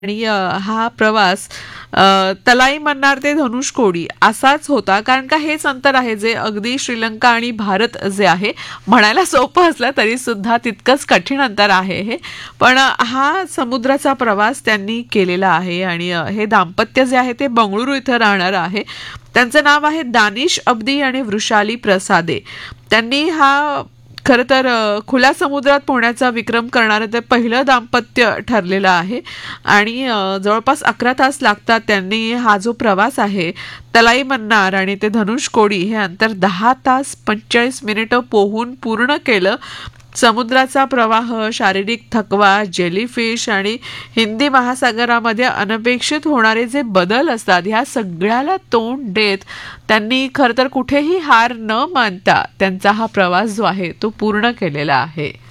आणि हा प्रवास तलाई मन्नार ते धनुषकोडी असाच होता, कारण का हेच अंतर आहे जे अगदी श्रीलंका आणि भारत जे आहे म्हणायला सोपं असलं तरी सुद्धा तितकंच कठीण अंतर आहे हे. पण हा समुद्राचा प्रवास त्यांनी केलेला आहे आणि हे दाम्पत्य जे आहे ते बंगळुरू इथं राहणार आहे. त्यांचं नाव आहे दानिश अब्दी आणि वृषाली प्रसादे. त्यांनी हा खरं तर खुल्या समुद्रात पोहण्याचा विक्रम करणारं ते पहिलं दाम्पत्य ठरलेलं आहे आणि जवळपास 11 तास लागतात. त्यांनी हा जो प्रवास आहे तलाई मन्नार आणि ते धनुषकोडी हे अंतर 10 तास 45 मिनिटं पोहून पूर्ण केलं. समुद्राचा प्रवाह, शारीरिक थकवा, जेलीफिश आणि हिंदी महासागरामध्ये अनपेक्षित होणारे जे बदल असतात ह्या सगळ्याला तोंड देत त्यांनी खरं तर कुठेही हार न मानता त्यांचा हा प्रवास जो आहे तो पूर्ण केलेला आहे.